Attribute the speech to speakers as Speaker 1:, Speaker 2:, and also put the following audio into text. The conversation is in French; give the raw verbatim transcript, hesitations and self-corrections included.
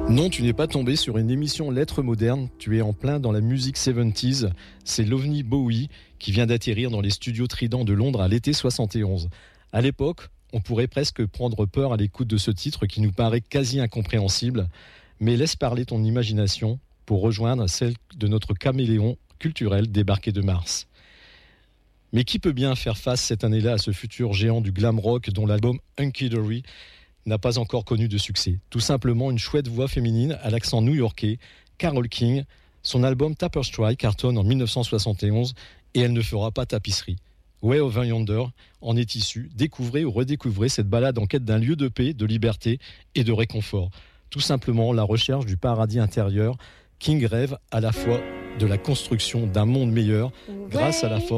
Speaker 1: Non, tu n'es pas tombé sur une émission Lettres modernes, tu es en plein dans la musique soixante-dix. C'est l'OVNI Bowie qui vient d'atterrir dans les studios Trident de Londres à l'été soixante et onze. À l'époque, on pourrait presque prendre peur à l'écoute de ce titre qui nous paraît quasi incompréhensible, mais laisse parler ton imagination pour rejoindre celle de notre caméléon culturel débarqué de Mars. Mais qui peut bien faire face cette année-là à ce futur géant du glam rock dont l'album Hunky Dory n'a pas encore connu de succès? Tout simplement une chouette voix féminine à l'accent new-yorkais, Carole King. Son album Tapestry cartonne en dix-neuf cent soixante et onze et elle ne fera pas tapisserie. Way Over Yonder en est issue. Découvrez ou redécouvrez cette balade en quête d'un lieu de paix, de liberté et de réconfort. Tout simplement la recherche du paradis intérieur. King rêve à la fois de la construction d'un monde meilleur grâce à la force